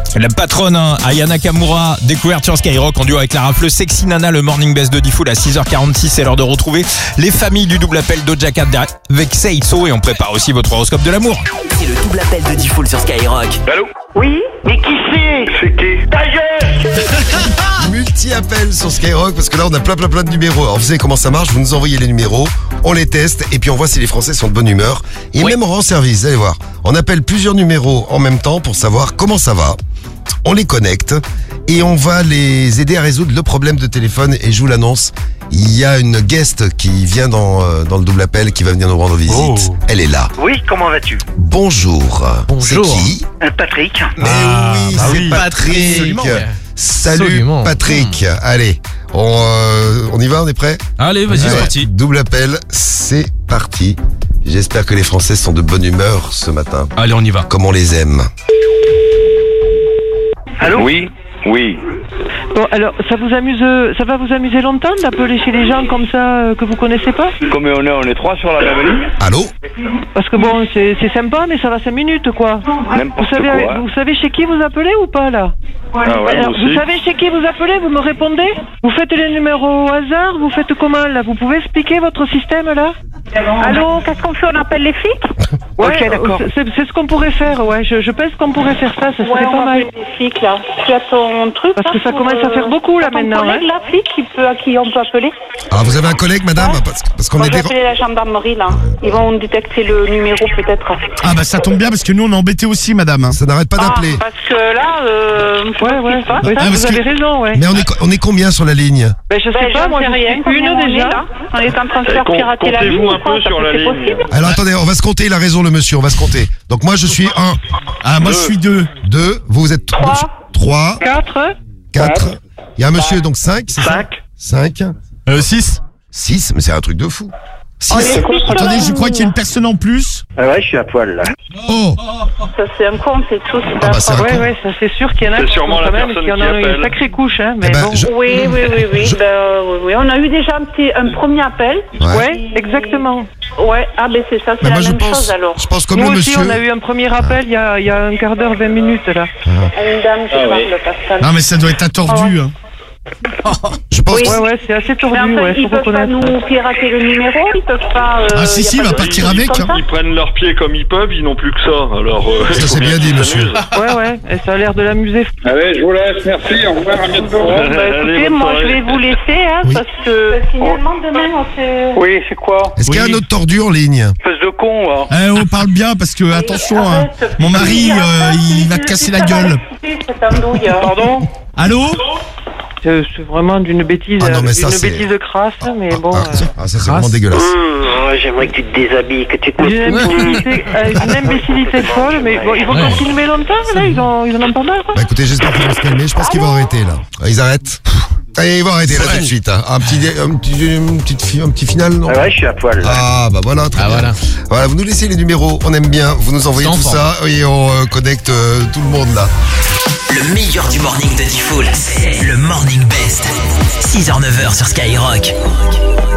La patronne, Aya Nakamura, découverte sur Skyrock en duo avec la rafle Sexy Nana, le morning best de Diffoul à 6h46. C'est l'heure de retrouver les familles du double appel Doja Cat avec Seiso et on prépare aussi votre horoscope de l'amour. C'est le double appel de Diffoul sur Skyrock. Allô? Oui. Mais qui c'est qui? Ta gueule! Multi-appel sur Skyrock parce que là on a plein de numéros. Alors vous savez comment ça marche, vous nous envoyez les numéros, on les teste et puis on voit si les Français sont de bonne humeur. Et même on rend service, allez voir. On appelle plusieurs numéros en même temps pour savoir comment ça va. On les connecte et on va les aider à résoudre le problème de téléphone. Et je vous l'annonce, il y a une guest qui vient dans le double appel qui va venir nous rendre visite. Oh. Elle est là. Oui, comment vas-tu? Bonjour. Bonjour. C'est qui? Patrick. Mais oui, bah c'est oui. Patrick. Absolument, ouais. Salut Absolument. Patrick. Allez, on y va, on est prêt? Allez, vas-y, c'est parti. Double appel, c'est parti. J'espère que les Français sont de bonne humeur ce matin, Allez, on y va. comme on les aime. Allô? Oui. Bon, alors, ça va vous amuser longtemps d'appeler chez les gens comme ça que vous connaissez pas? Combien on est trois sur la même ligne? Allô? Parce que bon, c'est sympa, mais ça va 5 minutes, quoi. N'importe quoi. Vous savez chez qui vous appelez ou pas, là? Ah ouais, Alors, moi vous aussi. savez chez qui vous appelez? Vous me répondez? Vous faites les numéros au hasard? Vous faites comment, là? Vous pouvez expliquer votre système, là? Allô, qu'est-ce qu'on fait? On appelle les flics? Ouais, Ok, d'accord. c'est ce qu'on pourrait faire, ouais. Je pense qu'on pourrait faire ça serait Ouais, pas on mal. appelle les flics, là. Tu as ton truc, Parce là, que ça pour, commence à faire beaucoup, là, ton maintenant, collègue, hein. là, flic, à qui on peut appeler? Ah, vous avez un collègue, madame? Parce qu'on Moi, est je vais appeler la gendarmerie, là. Ils vont détecter le numéro, peut-être. Ah bah ça tombe bien parce que nous on est embêtés aussi madame. Hein. Ça n'arrête pas d'appeler. Parce que là, Ouais, passe, oui, hein. vous avez raison, ouais. Mais on est combien sur la ligne? Ben, je sais Ben, pas, j'en moi, sais je rien. suis Combien on une est, déjà. là? On est en train de faire pirater la ligne. comptez-vous un ou quoi? peu sur Parce la que c'est ligne. possible. Alors attendez, on va se compter, il a raison le monsieur, on va se compter. Donc moi je suis 1, Ah moi je suis 2. 2, vous êtes 3, 4. 4. Il y a un monsieur donc 5, c'est ça? 5. 6. 6, mais c'est un truc de fou. 6. Attendez, je crois qu'il y a une personne en plus. Ah ouais, je suis à poil là. Oh, Ça, c'est un con, c'est tout. ah bah c'est un Ouais, con. ouais, ça c'est sûr qu'il y en a C'est qui sûrement sont la quand même, personne qui en qui ont une appelle. sacrée couche, hein, mais Eh ben, bon. Oui. Oui. On a eu déjà un premier appel. Ouais, exactement. Ouais, ah ben c'est ça, c'est Mais la moi même chose alors. je pense comme Nous le aussi, monsieur. on a eu un premier appel il y a un quart d'heure, 20 minutes, là. Une dame qui parle, Pascal. Non mais ça doit être un tordu. Hein. Je pense Oui. Ouais, c'est assez Mais tordu, enfin, ouais, ils faut peuvent pas reconnaître. nous pirater le numéro, ils peuvent pas... Ah, si, y a si, pas il va de partir truc avec, comme ça. Ils prennent leurs pieds comme ils peuvent, ils n'ont plus que ça. Alors, Ça, il faut c'est bien dit, qu'ils monsieur. s'amusent. Ouais, et ça a l'air de l'amuser. Allez, je vous laisse, merci, au revoir, à bientôt. Bon, bah, écoutez, moi je vais vous laisser, hein, Oui. parce que... Finalement, demain, on se... Oui, c'est quoi? Est-ce qu'il y a Oui. un autre tordu en ligne? Espèce de con, là. On parle bien parce que attention, hein, mon mari il va te casser la gueule. Pardon? Allô? C'est vraiment d'une bêtise, Ah non, mais ça, d'une c'est- bêtise crasse, mais bon. Ça c'est vraiment dégueulasse. J'aimerais que tu te déshabilles, que tu te Une imbécilité folle, mais bon, ils vont continuer longtemps, là, ils en ont pas marre. Bah écoutez, j'espère qu'ils vont se calmer, je pense qu'ils vont arrêter là. Ils arrêtent. Allez, ils vont arrêter là tout de suite. Hein. Un petit final, non? Ouais, je suis à poil. Ah bah voilà, très bien. Voilà, vous nous laissez les numéros, on aime bien, vous nous envoyez C'est tout en ça et on connecte tout le monde là. Le meilleur du morning de Diffoul, c'est le Morning Best. 6h-9h sur Skyrock.